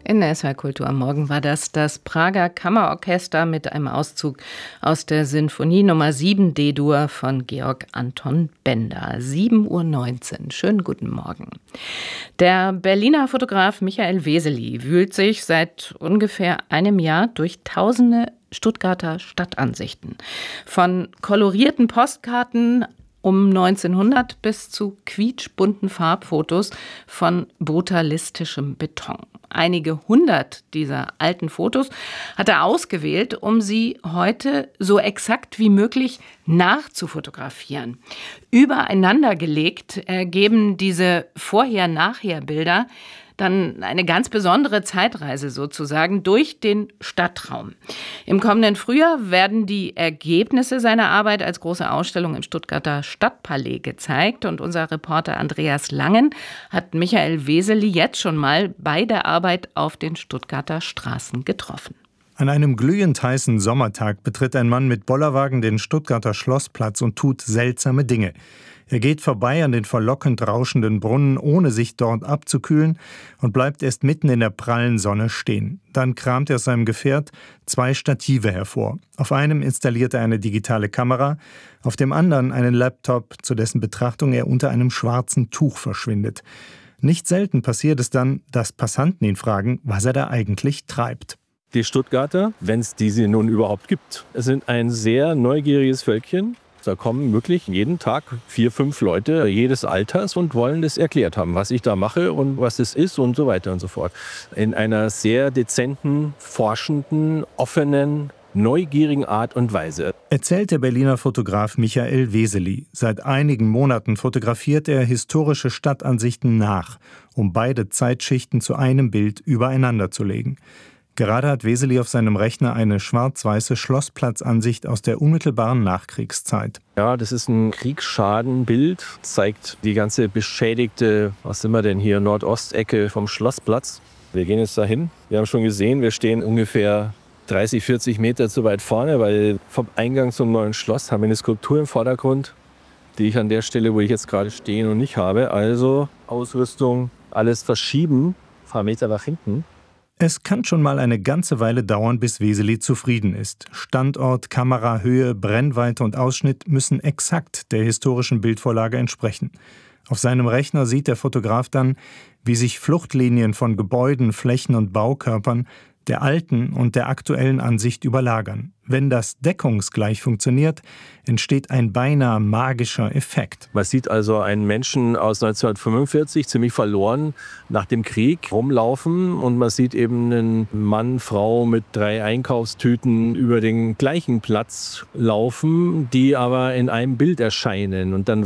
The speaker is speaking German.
In der SWR Kultur am Morgen war das Prager Kammerorchester mit einem Auszug aus der Sinfonie Nummer 7 D-Dur von Georg Anton Benda. 7:19 Uhr. Schönen guten Morgen. Der Berliner Fotograf Michael Wesely wühlt sich seit ungefähr einem Jahr durch tausende Stuttgarter Stadtansichten. Von kolorierten Postkarten um 1900 bis zu quietschbunten Farbfotos von brutalistischem Beton. Einige hundert dieser alten Fotos hat er ausgewählt, um sie heute so exakt wie möglich nachzufotografieren. Übereinander gelegt ergeben diese Vorher-Nachher-Bilder dann eine ganz besondere Zeitreise sozusagen durch den Stadtraum. Im kommenden Frühjahr werden die Ergebnisse seiner Arbeit als große Ausstellung im Stuttgarter Stadtpalais gezeigt. Und unser Reporter Andreas Langen hat Michael Wesely jetzt schon mal bei der Arbeit auf den Stuttgarter Straßen getroffen. An einem glühend heißen Sommertag betritt ein Mann mit Bollerwagen den Stuttgarter Schlossplatz und tut seltsame Dinge. Er geht vorbei an den verlockend rauschenden Brunnen, ohne sich dort abzukühlen, und bleibt erst mitten in der prallen Sonne stehen. Dann kramt er aus seinem Gefährt 2 Stative hervor. Auf einem installiert er eine digitale Kamera, auf dem anderen einen Laptop, zu dessen Betrachtung er unter einem schwarzen Tuch verschwindet. Nicht selten passiert es dann, dass Passanten ihn fragen, was er da eigentlich treibt. Die Stuttgarter, wenn es diese nun überhaupt gibt, sind ein sehr neugieriges Völkchen. Da kommen wirklich jeden Tag 4, 5 Leute jedes Alters und wollen das erklärt haben, was ich da mache und was es ist und so weiter und so fort. In einer sehr dezenten, forschenden, offenen, neugierigen Art und Weise. Erzählt der Berliner Fotograf Michael Wesely. Seit einigen Monaten fotografiert er historische Stadtansichten nach, um beide Zeitschichten zu einem Bild übereinander zu legen. Gerade hat Wesely auf seinem Rechner eine schwarz-weiße Schlossplatzansicht aus der unmittelbaren Nachkriegszeit. Ja, das ist ein Kriegsschadenbild, zeigt die ganze beschädigte, was sind wir denn hier, Nordostecke vom Schlossplatz. Wir gehen jetzt dahin. Wir haben schon gesehen, wir stehen ungefähr 30, 40 Meter zu weit vorne, weil vom Eingang zum neuen Schloss haben wir eine Skulptur im Vordergrund, die ich an der Stelle, wo ich jetzt gerade stehe, noch nicht habe. Also Ausrüstung, alles verschieben, ein paar Meter nach hinten. Es kann schon mal eine ganze Weile dauern, bis Wesely zufrieden ist. Standort, Kamera, Höhe, Brennweite und Ausschnitt müssen exakt der historischen Bildvorlage entsprechen. Auf seinem Rechner sieht der Fotograf dann, wie sich Fluchtlinien von Gebäuden, Flächen und Baukörpern der alten und der aktuellen Ansicht überlagern. Wenn das deckungsgleich funktioniert, entsteht ein beinahe magischer Effekt. Man sieht also einen Menschen aus 1945, ziemlich verloren, nach dem Krieg rumlaufen und man sieht eben einen Mann, Frau mit 3 Einkaufstüten über den gleichen Platz laufen, die aber in einem Bild erscheinen. Und dann